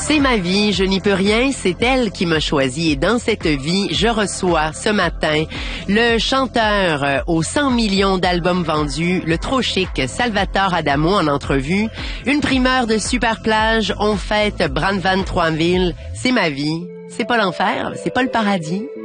C'est ma vie, je n'y peux rien, c'est elle qui m'a choisi. Et dans cette vie, je reçois ce matin le chanteur aux 100 millions d'albums vendus, le trop chic Salvatore Adamo en entrevue. Une primeur de Super Plage, on fête Brandvan Troinville. C'est ma vie, c'est pas l'enfer, c'est pas le paradis,